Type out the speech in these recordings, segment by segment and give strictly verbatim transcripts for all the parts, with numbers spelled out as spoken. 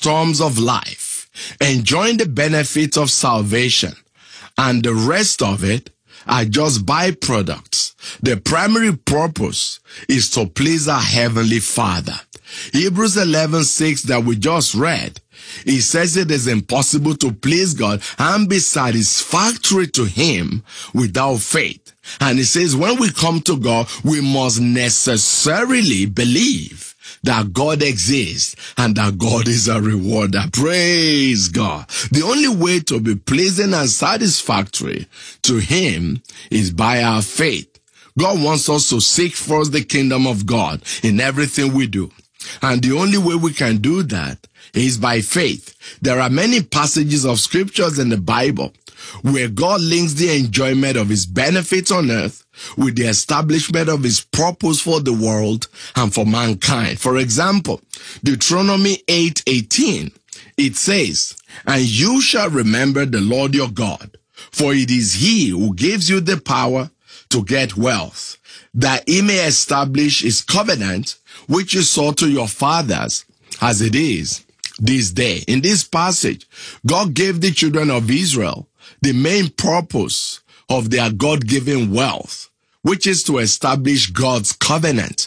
storms of life, enjoying the benefits of salvation, and the rest of it are just byproducts. The primary purpose is to please our Heavenly Father. Hebrews eleven six that we just read, it says it is impossible to please God and be satisfactory to Him without faith. And it says when we come to God, we must necessarily believe that God exists and that God is a rewarder. Praise God. The only way to be pleasing and satisfactory to Him is by our faith. God wants us to seek first the kingdom of God in everything we do. And the only way we can do that is by faith. There are many passages of scriptures in the Bible where God links the enjoyment of His benefits on earth with the establishment of His purpose for the world and for mankind. For example, Deuteronomy eight eighteen, it says, "And you shall remember the Lord your God, for it is He who gives you the power to get wealth, that He may establish His covenant, which you saw to your fathers, as it is this day." In this passage, God gave the children of Israel the main purpose of their God-given wealth, which is to establish God's covenant.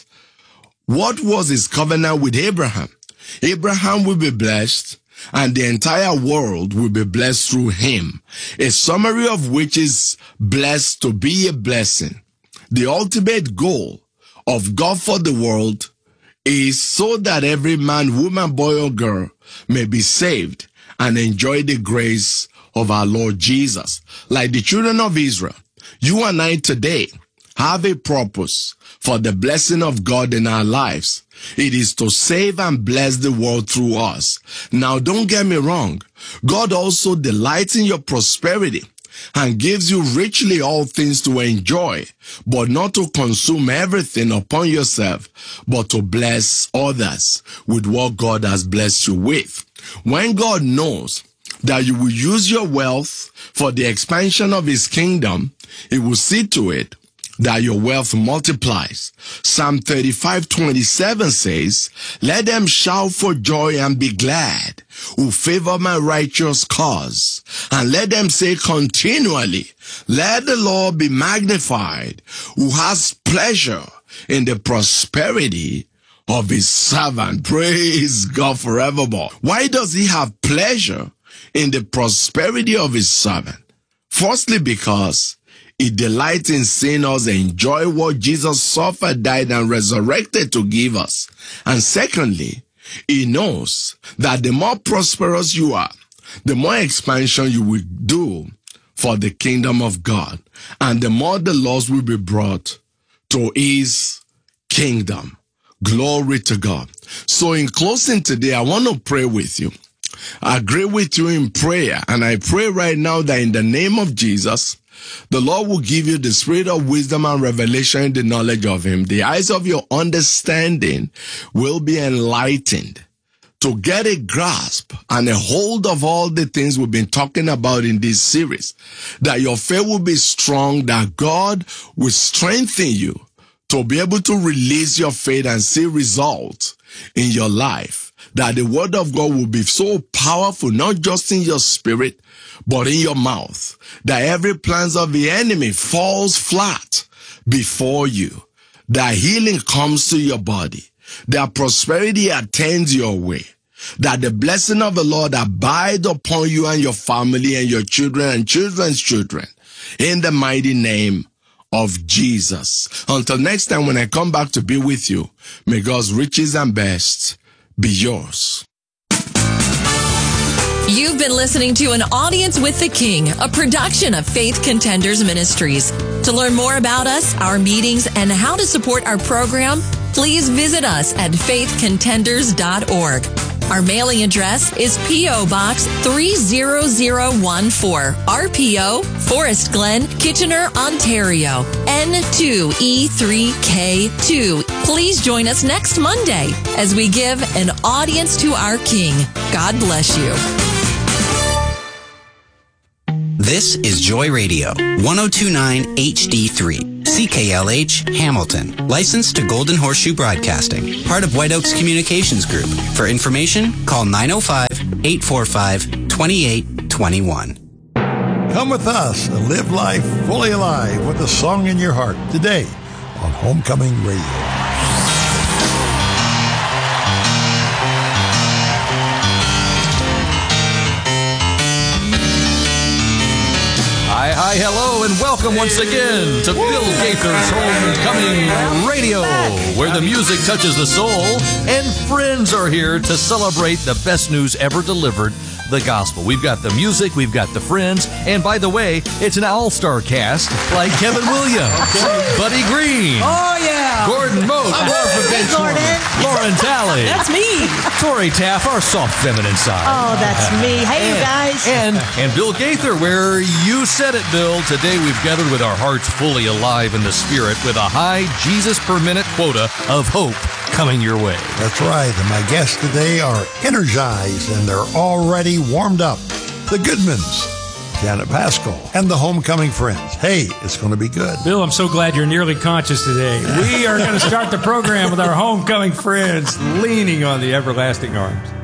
What was His covenant with Abraham? Abraham will be blessed, and the entire world will be blessed through him. A summary of which is blessed to be a blessing. The ultimate goal of God for the world is so that every man, woman, boy, or girl may be saved and enjoy the grace of our Lord Jesus. Like the children of Israel, you and I today have a purpose for the blessing of God in our lives. It is to save and bless the world through us. Now, don't get me wrong. God also delights in your prosperity and gives you richly all things to enjoy, but not to consume everything upon yourself, but to bless others with what God has blessed you with. When God knows that you will use your wealth for the expansion of His kingdom, He will see to it that your wealth multiplies. Psalm thirty-five twenty-seven says, "Let them shout for joy and be glad, who favor my righteous cause. And let them say continually, let the Lord be magnified, who has pleasure in the prosperity of His servant." Praise God forevermore. Why does He have pleasure in the prosperity of His servant? Firstly, because He delights in seeing us enjoy what Jesus suffered, died, and resurrected to give us. And secondly, He knows that the more prosperous you are, the more expansion you will do for the kingdom of God, and the more the laws will be brought to His kingdom. Glory to God. So in closing today, I want to pray with you. I agree with you in prayer, and I pray right now that in the name of Jesus, the Lord will give you the spirit of wisdom and revelation in the knowledge of Him. The eyes of your understanding will be enlightened to get a grasp and a hold of all the things we've been talking about in this series. That your faith will be strong, that God will strengthen you to be able to release your faith and see results in your life. That the word of God will be so powerful, not just in your spirit, but in your mouth. That every plans of the enemy falls flat before you. That healing comes to your body. That prosperity attends your way. That the blessing of the Lord abide upon you and your family and your children and children's children. In the mighty name of Jesus. Until next time when I come back to be with you, may God's riches and best be yours. You've been listening to An Audience with the King, a production of Faith Contenders Ministries. To learn more about us, our meetings, and how to support our program, please visit us at faith contenders dot org. Our mailing address is P O. Box three zero zero one four, R P O, Forest Glen, Kitchener, Ontario, N two E three K two. Please join us next Monday as we give an audience to our King. God bless you. This is Joy Radio, one oh two point nine H D three, C K L H, Hamilton. Licensed to Golden Horseshoe Broadcasting, part of White Oaks Communications Group. For information, call nine oh five, eight four five, two eight two one. Come with us and live life fully alive with a song in your heart today on Homecoming Radio. Hi, hi, hello, and welcome once again to Bill Gaither's Homecoming Radio, where the music touches the soul, and friends are here to celebrate the best news ever delivered, the gospel. We've got the music, we've got the friends, and by the way, it's an all-star cast like Kevin Williams, Buddy Green, oh yeah, Gordon Moat, hey, Gordon. Lauren Talley, That's me. Tori Taff, our soft feminine side. Oh, that's me. Hey, you guys. And and Bill Gaither, where you said it, Bill. Today we've gathered with our hearts fully alive in the spirit with a high Jesus per minute quota of hope coming your way. That's right, and my guests today are energized and they're already warmed up. The Goodmans, Janet Pascal, and the Homecoming Friends. Hey, it's going to be good. Bill, I'm so glad you're nearly conscious today. We are going to start the program with our Homecoming Friends leaning on the everlasting arms.